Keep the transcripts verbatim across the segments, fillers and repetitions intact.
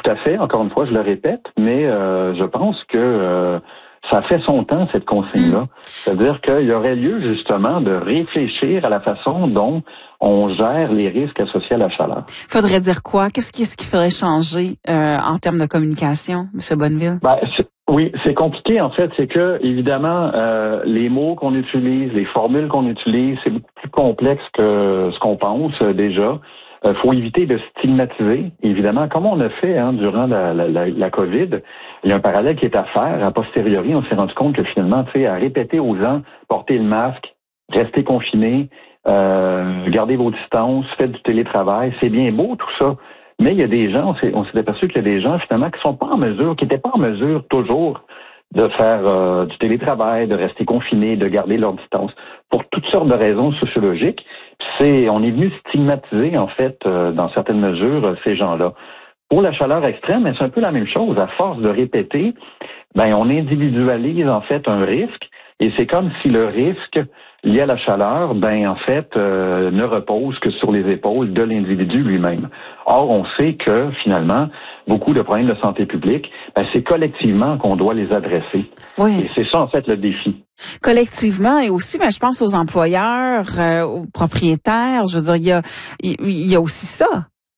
tout à fait. Encore une fois, je le répète, mais euh, je pense que euh, ça fait son temps, cette consigne-là. Mmh. C'est-à-dire qu'il y aurait lieu, justement, de réfléchir à la façon dont on gère les risques associés à la chaleur. Faudrait dire quoi? Qu'est-ce qui, ce qui ferait changer euh, en termes de communication, M. Bonneville? Ben, c'est, oui, c'est compliqué, en fait. C'est que, évidemment, euh, les mots qu'on utilise, les formules qu'on utilise, c'est beaucoup plus complexe que ce qu'on pense euh, déjà. Il euh, faut éviter de stigmatiser, évidemment, comme on a fait hein, durant la, la, la, la COVID. Il y a un parallèle qui est à faire. A posteriori, on s'est rendu compte que finalement, tu sais, à répéter aux gens, portez le masque, restez confinés, euh, gardez vos distances, faites du télétravail, c'est bien beau tout ça. Mais il y a des gens, on s'est, on s'est aperçu qu'il y a des gens finalement qui sont pas en mesure, qui n'étaient pas en mesure toujours de faire euh, du télétravail, de rester confinés, de garder leur distance, pour toutes sortes de raisons sociologiques. C'est, on est venu stigmatiser, en fait, euh, dans certaines mesures, ces gens-là. Pour la chaleur extrême, c'est un peu la même chose. À force de répéter, ben on individualise, en fait, un risque, et c'est comme si le risque lié à la chaleur, ben en fait, euh, ne repose que sur les épaules de l'individu lui-même. Or, on sait que, finalement, beaucoup de problèmes de santé publique, ben, c'est collectivement qu'on doit les adresser. Oui. Et c'est ça, en fait, le défi. Collectivement, et aussi, ben, je pense aux employeurs, euh, aux propriétaires, je veux dire, il y a, il y a aussi ça.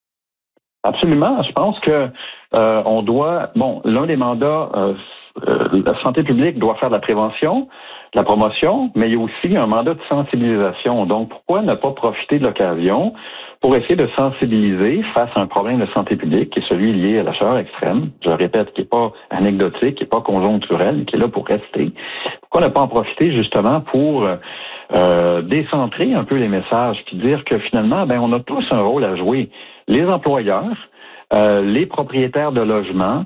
Absolument. Je pense que euh, on doit, bon, l'un des mandats, euh, euh, la santé publique doit faire de la prévention, de la promotion, mais il y a aussi un mandat de sensibilisation. Donc, pourquoi ne pas profiter de l'occasion pour essayer de sensibiliser face à un problème de santé publique qui est celui lié à la chaleur extrême, je le répète, qui n'est pas anecdotique, qui n'est pas conjoncturel, qui est là pour rester. Pourquoi ne pas en profiter justement pour euh, décentrer un peu les messages, puis dire que finalement, ben on a tous un rôle à jouer. Les employeurs, euh, les propriétaires de logements,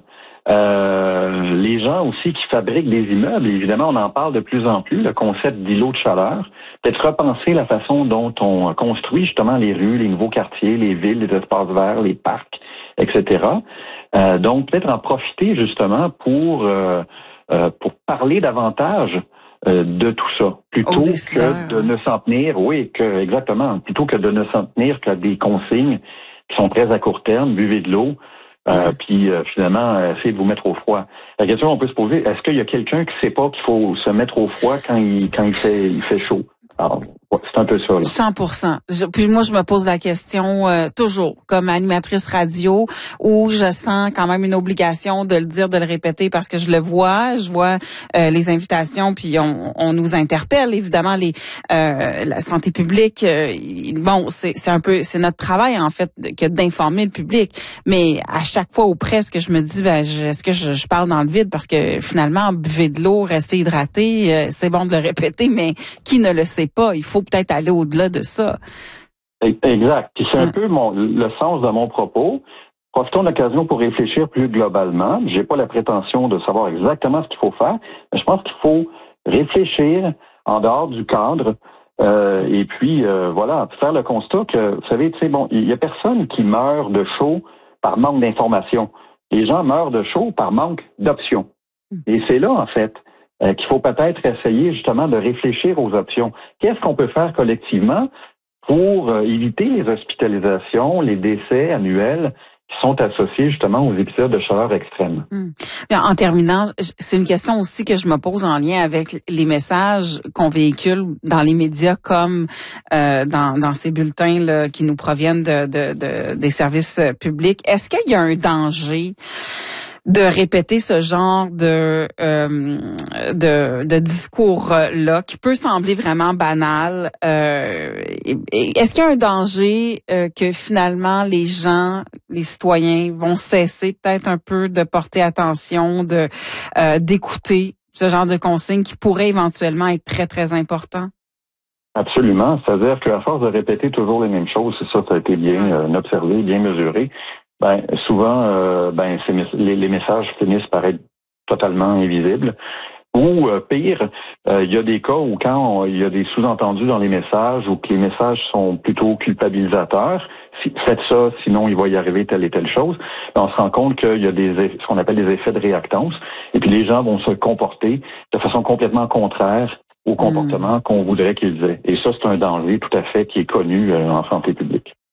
euh, les gens aussi qui fabriquent des immeubles. Et évidemment, on en parle de plus en plus, le concept d'îlot de chaleur. Peut-être repenser la façon dont on construit justement les rues, les nouveaux quartiers, les villes, les espaces verts, les parcs, et cetera. Euh, donc, peut-être en profiter justement pour, euh, euh, pour parler davantage euh, de tout ça, plutôt que de ne s'en tenir, oui, que exactement, plutôt que de ne s'en tenir qu'à des consignes qui sont très à court terme, buvez de l'eau, euh, mmh. puis euh, finalement, euh, essayez de vous mettre au froid. La question qu'on peut se poser, est-ce qu'il y a quelqu'un qui ne sait pas qu'il faut se mettre au froid quand il quand il fait il fait chaud? Alors, ouais, c'est un peu ça. Là. cent pour cent. Je, puis moi, je me pose la question euh, toujours, comme animatrice radio, où je sens quand même une obligation de le dire, de le répéter, parce que je le vois, je vois euh, les invitations, puis on, on nous interpelle, évidemment, les euh, la santé publique. Euh, bon, c'est, c'est un peu, c'est notre travail en fait que d'informer le public. Mais à chaque fois ou presque, je me dis, ben, je, est-ce que je, je parle dans le vide, parce que finalement, buvez de l'eau, restez hydraté, euh, c'est bon de le répéter, mais qui ne le sait pas, il faut peut-être aller au-delà de ça. Exact. Puis c'est un peu mon, le sens de mon propos. Profitons de l'occasion pour réfléchir plus globalement. J'ai pas la prétention de savoir exactement ce qu'il faut faire, mais je pense qu'il faut réfléchir en dehors du cadre euh, et puis euh, voilà, faire le constat que, vous savez, tu sais, bon, il y a personne qui meurt de chaud par manque d'information. Les gens meurent de chaud par manque d'options. Et c'est là, en fait, Euh, qu'il faut peut-être essayer justement de réfléchir aux options. Qu'est-ce qu'on peut faire collectivement pour euh, éviter les hospitalisations, les décès annuels qui sont associés justement aux épisodes de chaleur extrême? Hum. Bien, en terminant, c'est une question aussi que je me pose en lien avec les messages qu'on véhicule dans les médias comme euh, dans, dans ces bulletins là, qui nous proviennent de, de, de, des services publics. Est-ce qu'il y a un danger de répéter ce genre de euh, de, de discours-là qui peut sembler vraiment banal? Euh, est-ce qu'il y a un danger euh, que finalement les gens, les citoyens vont cesser peut-être un peu de porter attention, de euh, d'écouter ce genre de consignes qui pourraient éventuellement être très, très importants? Absolument. C'est-à-dire qu'à force de répéter toujours les mêmes choses, c'est ça, ça a été bien euh, observé, bien mesuré. Ben souvent, euh, ben ces, les, les messages finissent par être totalement invisibles. Ou euh, pire, euh, il y a des cas où quand il y a des sous-entendus dans les messages ou que les messages sont plutôt culpabilisateurs, si, faites ça, sinon il va y arriver telle et telle chose, ben, on se rend compte qu'il y a des ce qu'on appelle des effets de réactance, et puis les gens vont se comporter de façon complètement contraire au comportement mmh. qu'on voudrait qu'ils aient. Et ça, c'est un danger tout à fait qui est connu euh, en santé publique.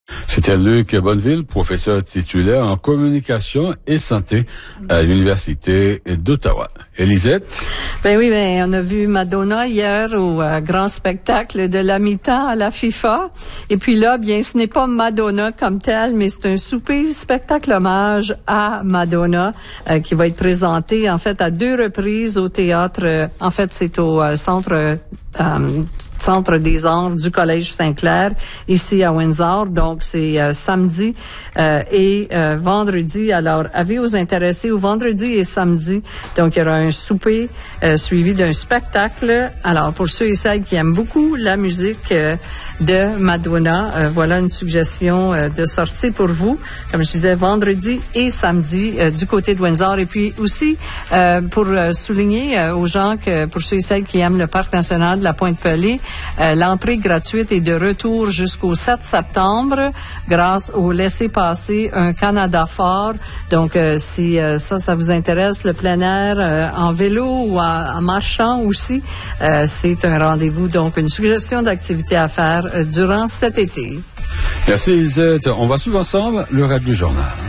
C'était Luc Bonneville, professeur titulaire en communication et santé à l'Université d'Ottawa. Élisette? Ben oui, ben on a vu Madonna hier au euh, grand spectacle de la mi-temps à la FIFA. Et puis là, bien, ce n'est pas Madonna comme telle, mais c'est un souper spectacle hommage à Madonna euh, qui va être présenté en fait à deux reprises au théâtre. Euh, en fait, c'est au euh, centre euh, Euh, Centre des arts du Collège Saint-Clair, ici à Windsor. Donc, c'est euh, samedi euh, et euh, vendredi. Alors, avis aux intéressés, au vendredi et samedi. Donc, il y aura un souper euh, suivi d'un spectacle. Alors, pour ceux et celles qui aiment beaucoup la musique euh, de Madonna, euh, voilà une suggestion euh, de sortie pour vous. Comme je disais, vendredi et samedi euh, du côté de Windsor. Et puis aussi, euh, pour euh, souligner euh, aux gens que, pour ceux et celles qui aiment le Parc national de la Pointe-Pelée, euh, l'entrée gratuite est de retour jusqu'au sept septembre grâce au laissez-passer un Canada fort. Donc, euh, si euh, ça, ça vous intéresse, le plein air euh, en vélo ou en, en marchant aussi, euh, c'est un rendez-vous. Donc, une suggestion d'activité à faire euh, durant cet été. Merci, Lisette. On va suivre ensemble le reste du journal.